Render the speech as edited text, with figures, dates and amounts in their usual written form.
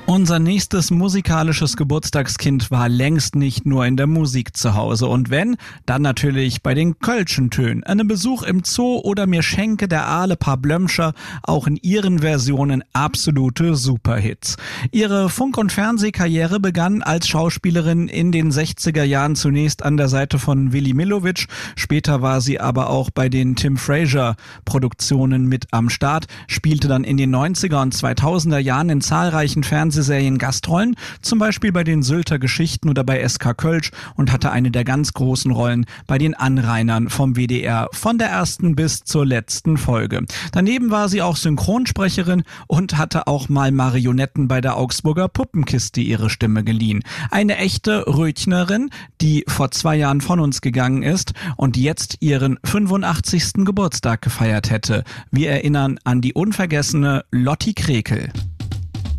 Unser nächstes musikalisches Geburtstagskind war längst nicht nur in der Musik zu Hause. Und wenn, dann natürlich bei den Kölschen Tönen. Einen Besuch im Zoo oder mir schenke der Aale paar Blömscher, auch in ihren Versionen absolute Superhits. Ihre Funk- und Fernsehkarriere begann als Schauspielerin in den 60er Jahren zunächst an der Seite von Willy Millowitsch. Später war sie aber auch bei den Tim Fraser-Produktionen mit am Start, spielte dann in den 90er und 2000er Jahren in zahlreichen Fernsehserien Gastrollen, zum Beispiel bei den Sylter Geschichten oder bei SK Kölsch, und hatte eine der ganz großen Rollen bei den Anrainern vom WDR von der ersten bis zur letzten Folge. Daneben war sie auch Synchronsprecherin und hatte auch mal Marionetten bei der Augsburger Puppenkiste ihre Stimme geliehen. Eine echte Rötchnerin, die vor 2 Jahren von uns gegangen ist und jetzt ihren 85. Geburtstag gefeiert hätte. Wir erinnern an die unvergessene Lotti Krekel.